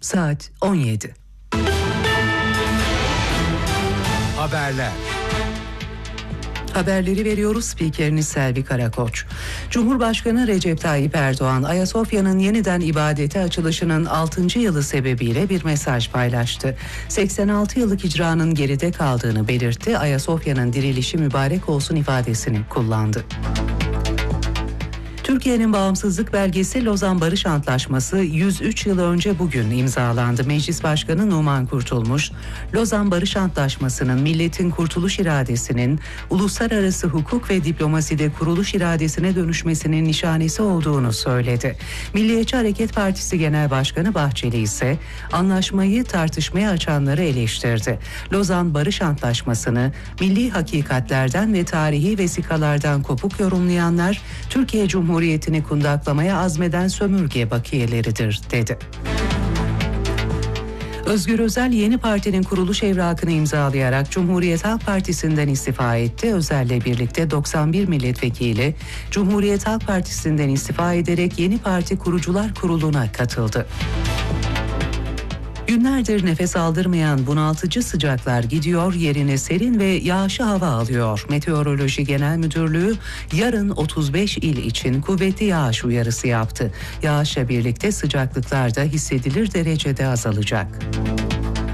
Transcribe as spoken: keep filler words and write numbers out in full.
Saat on yedi. Haberler. Haberleri veriyoruz. Spikeriniz Selvi Karakoç. Cumhurbaşkanı Recep Tayyip Erdoğan, Ayasofya'nın yeniden ibadete açılışının altıncı yılı sebebiyle bir mesaj paylaştı. seksen altı yıllık icranın geride kaldığını belirtti. Ayasofya'nın dirilişi mübarek olsun ifadesini kullandı. Türkiye'nin bağımsızlık belgesi Lozan Barış Antlaşması yüz üç yıl önce bugün imzalandı. Meclis Başkanı Numan Kurtulmuş, Lozan Barış Antlaşması'nın milletin kurtuluş iradesinin uluslararası hukuk ve diplomaside kuruluş iradesine dönüşmesinin nişanesi olduğunu söyledi. Milliyetçi Hareket Partisi Genel Başkanı Bahçeli ise anlaşmayı tartışmaya açanları eleştirdi. Lozan Barış Antlaşması'nı milli hakikatlerden ve tarihi vesikalardan kopuk yorumlayanlar Türkiye Cumhuriyeti Cumhuriyetini kundaklamaya azmeden sömürge bakiyeleridir, dedi. Özgür Özel yeni partinin kuruluş evrakını imzalayarak Cumhuriyet Halk Partisi'nden istifa etti. Özel'le birlikte doksan bir milletvekili Cumhuriyet Halk Partisi'nden istifa ederek yeni parti kurucular kuruluna katıldı. Günlerdir nefes aldırmayan bunaltıcı sıcaklar gidiyor, yerine serin ve yağışlı hava alıyor. Meteoroloji Genel Müdürlüğü yarın otuz beş il için kuvvetli yağış uyarısı yaptı. Yağışla birlikte sıcaklıklar da hissedilir derecede azalacak.